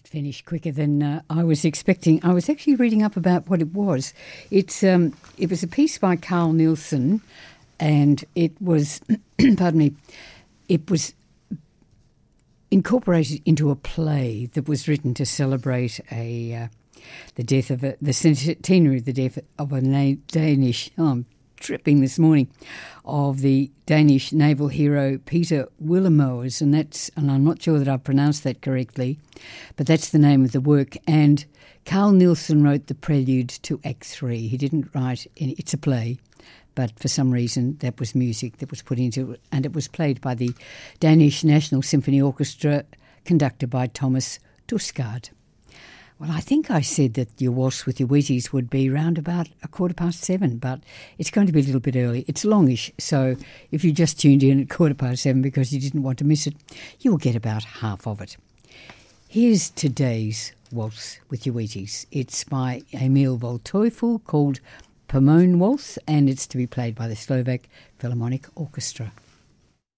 Finished quicker than I was expecting. I was actually reading up about what it was. It was a piece by Carl Nielsen, and it was, pardon me, it was incorporated into a play that was written to celebrate the centenary of the death of a Danish. Oh, I'm tripping this morning, of the Danish naval hero Peter Willemoes, and I'm not sure that I've pronounced that correctly, but that's the name of the work. And Carl Nielsen wrote the prelude to Act 3. He didn't write any. It's a play, but for some reason that was music that was put into it, and it was played by the Danish National Symphony Orchestra, conducted by Thomas Tusgaard. Well, I think I said that your Waltz with Your Wheaties would be round about 7:15, but it's going to be a little bit early. It's longish, so if you just tuned in at 7:15 because you didn't want to miss it, you will get about half of it. Here's today's Waltz with Your Wheaties. It's by Emil Waldteufel, called Pomone Waltz, and it's to be played by the Slovak Philharmonic Orchestra.